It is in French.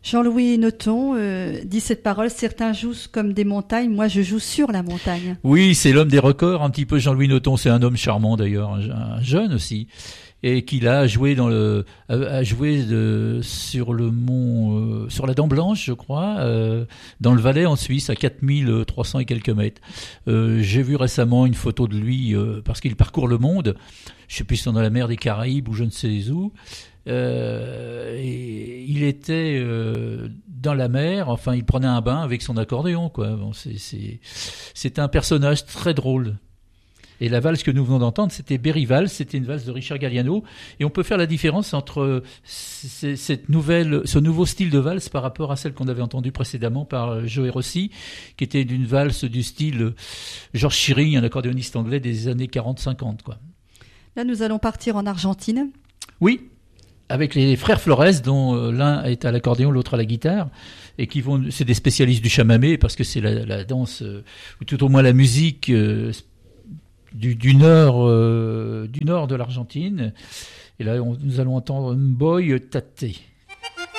Jean-Louis Noton dit cette parole, certains jouent comme des montagnes, moi je joue sur la montagne. Oui, c'est l'homme des records, un petit peu Jean-Louis Noton, c'est un homme charmant d'ailleurs, un jeune aussi, et qu'il a joué sur le mont, sur la Dent Blanche, je crois, dans le Valais en Suisse, à 4300 et quelques mètres. J'ai vu récemment une photo de lui, parce qu'il parcourt le monde, je sais plus si c'est dans la mer des Caraïbes ou je ne sais où. Et il était dans la mer, enfin il prenait un bain avec son accordéon, quoi. Bon, c'est un personnage très drôle. Et la valse que nous venons d'entendre, c'était Berry Valse, c'était une valse de Richard Galliano. Et on peut faire la différence entre ce nouveau style de valse par rapport à celle qu'on avait entendue précédemment par Joe Rossi, qui était une valse du style George Shearing, un accordéoniste anglais des années 40-50, quoi. Là, nous allons partir en Argentine. Oui, avec les frères Flores, dont l'un est à l'accordéon, l'autre à la guitare, et c'est des spécialistes du chamamé, parce que c'est la danse, ou tout au moins la musique du nord de l'Argentine. Et là, nous allons entendre Mboy Tate.